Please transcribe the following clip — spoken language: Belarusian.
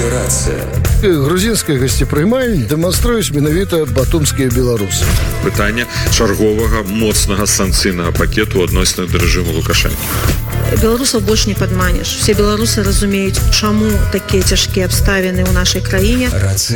Рацыя. Грузінская гасцепрымальня дэманструюць менавіта батумскія беларусы. Пытанне чарговага моцнага санкцыйнага пакету адносна да рэжыму Лукашэнкі. Беларусаў больш не падманеш. Все беларусы разумеюць, чаму такія цяжкія абставіны ў нашай краіне.